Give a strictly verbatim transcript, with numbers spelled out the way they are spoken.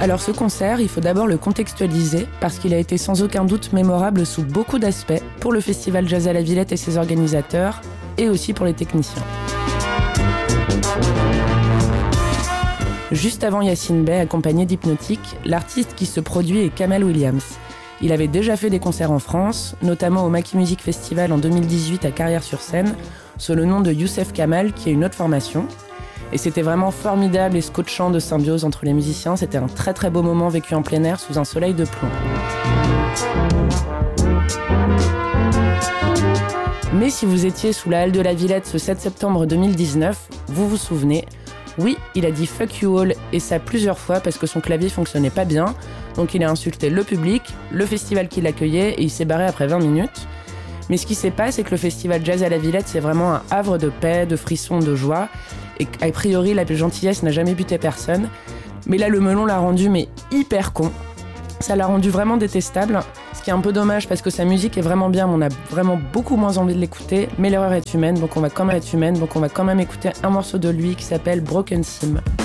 Alors ce concert, il faut d'abord le contextualiser parce qu'il a été sans aucun doute mémorable sous beaucoup d'aspects pour le Festival Jazz à la Villette et ses organisateurs et aussi pour les techniciens. Juste avant Yasiin Bey, accompagné d'Hypnotic, l'artiste qui se produit est Kamel Williams. Il avait déjà fait des concerts en France, notamment au Maki Music Festival en deux mille dix-huit à Carrière-sur-Seine, sous le nom de Youssef Kamal, qui est une autre formation. Et c'était vraiment formidable et scotchant de symbiose entre les musiciens. C'était un très très beau moment vécu en plein air sous un soleil de plomb. Mais si vous étiez sous la halle de la Villette ce sept septembre deux mille dix-neuf, vous vous souvenez, oui, il a dit « fuck you all » et ça plusieurs fois parce que son clavier fonctionnait pas bien. Donc il a insulté le public, le festival qui l'accueillait et il s'est barré après vingt minutes. Mais ce qui s'est passé, c'est que le festival Jazz à la Villette, c'est vraiment un havre de paix, de frissons, de joie. Et a priori, la gentillesse n'a jamais buté personne. Mais là, le melon l'a rendu mais hyper con. Ça l'a rendu vraiment détestable. Ce qui est un peu dommage parce que sa musique est vraiment bien, mais on a vraiment beaucoup moins envie de l'écouter. Mais l'erreur est humaine, donc on va quand même être humaine, donc on va quand même écouter un morceau de lui qui s'appelle Broken Sim.